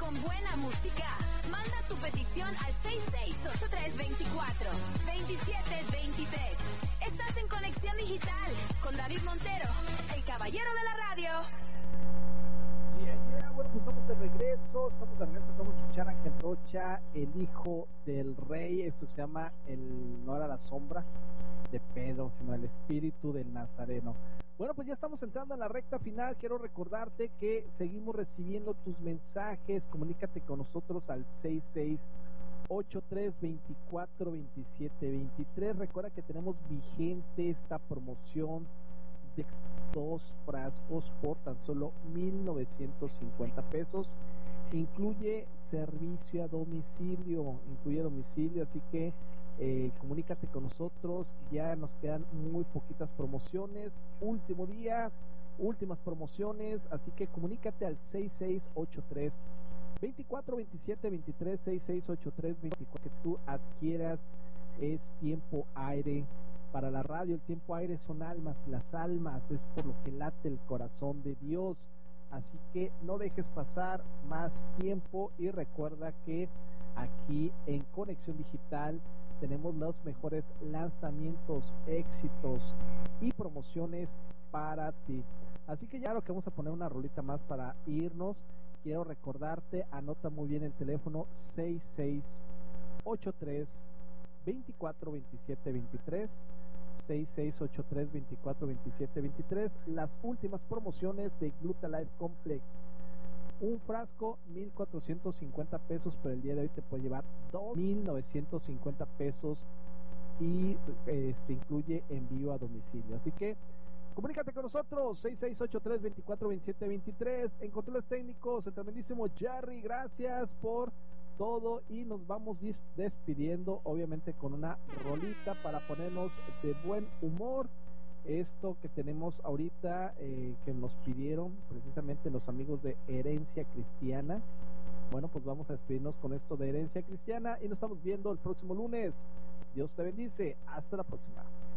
con buena música. Manda tu petición al 668324-2723. Estás en Conexión Digital con David Montero, el caballero de la radio. Bueno, pues estamos de regreso, vamos a escuchar a Ángel Rocha, el hijo del rey. Esto se llama No era la sombra de Pedro, sino el espíritu del Nazareno. Bueno, pues ya estamos entrando en la recta final. Quiero recordarte que seguimos recibiendo tus mensajes. Comunícate con nosotros al 6683242723. Recuerda que tenemos vigente esta promoción de 2 frascos por tan solo 1,950 pesos. Incluye servicio a domicilio, así que comunícate con nosotros. Ya nos quedan muy poquitas promociones, último día, últimas promociones, así que comunícate al 6683-242723, 6683-24, que tú adquieras. Es tiempo aire para la radio. El tiempo aire son almas, y las almas es por lo que late el corazón de Dios. Así que no dejes pasar más tiempo y recuerda que aquí en Conexión Digital tenemos los mejores lanzamientos, éxitos y promociones para ti. Así que ya lo que vamos a poner una rolita más para irnos. Quiero recordarte, anota muy bien el teléfono 6683-242723, 6683-242723. Las últimas promociones de Glutalife Complex. Un frasco, 1,450 pesos, pero el día de hoy te puede llevar 2,950 pesos y incluye envío a domicilio. Así que comunícate con nosotros, 6683-242723. En controles técnicos, el tremendísimo Jerry, gracias por todo y nos vamos despidiendo, obviamente con una rolita para ponernos de buen humor. Esto que tenemos ahorita, que nos pidieron precisamente los amigos de Herencia Cristiana. Bueno, pues vamos a despedirnos con esto de Herencia Cristiana y nos estamos viendo el próximo lunes. Dios te bendice, hasta la próxima.